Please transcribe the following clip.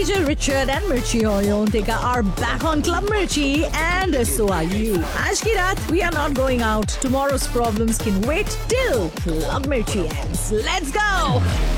DJ Richard and Mirchi Oyontika are back on Club Mirchi, and so are you. आज की रात we are not going out. Tomorrow's problems can wait till Club Mirchi ends. Let's go!